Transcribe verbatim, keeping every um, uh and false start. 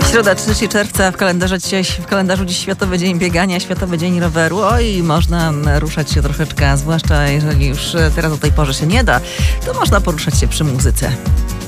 Środa, trzeciego czerwca, w kalendarzu dzisiaj, w kalendarzu dziś Światowy Dzień Biegania, Światowy Dzień Roweru. Oj, można ruszać się troszeczkę, zwłaszcza jeżeli już teraz o tej porze się nie da, to można poruszać się przy muzyce.